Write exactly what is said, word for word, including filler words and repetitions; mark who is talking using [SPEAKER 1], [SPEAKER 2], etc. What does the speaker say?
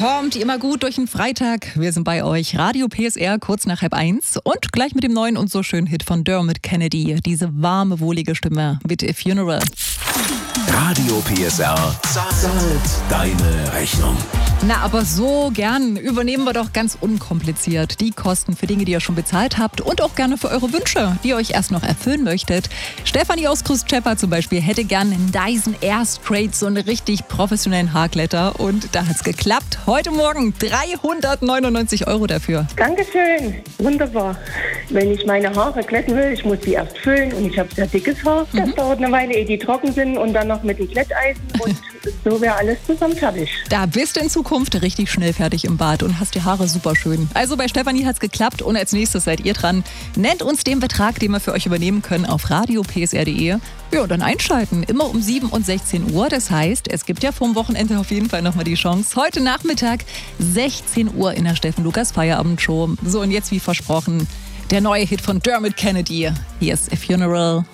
[SPEAKER 1] Kommt immer gut durch den Freitag. Wir sind bei euch. Radio P S R kurz nach halb eins. Und gleich mit dem neuen und so schönen Hit von Dermot Kennedy. Diese warme, wohlige Stimme mit A Funeral.
[SPEAKER 2] Radio P S R zahlt deine Rechnung.
[SPEAKER 1] Na, aber so gern übernehmen wir doch ganz unkompliziert die Kosten für Dinge, die ihr schon bezahlt habt und auch gerne für eure Wünsche, die ihr euch erst noch erfüllen möchtet. Stefanie aus Krustschepper zum Beispiel hätte gern einen Dyson Air Straight, so einen richtig professionellen Haarglätter, und da hat's geklappt. Heute Morgen dreihundertneunundneunzig Euro dafür.
[SPEAKER 3] Dankeschön, wunderbar. Wenn ich meine Haare glätten will, ich muss die erst füllen und ich habe sehr dickes Haar. Das mhm. dauert eine Weile, ehe die trocken sind, und dann noch mit dem Glätteisen und so wäre alles zusammen fertig.
[SPEAKER 1] Da bist du in Zukunft richtig schnell fertig im Bad und hast die Haare super schön. Also bei Stefanie hat's geklappt und als nächstes seid ihr dran. Nennt uns den Betrag, den wir für euch übernehmen können, auf radio p s r punkt d e. Ja, dann einschalten. Immer um sieben und sechzehn Uhr. Das heißt, es gibt ja vorm Wochenende auf jeden Fall nochmal die Chance. Heute Nachmittag sechzehn Uhr in der Steffen Lukas Feierabendshow. So, und jetzt wie versprochen, der neue Hit von Dermot Kennedy. Hier ist A Funeral.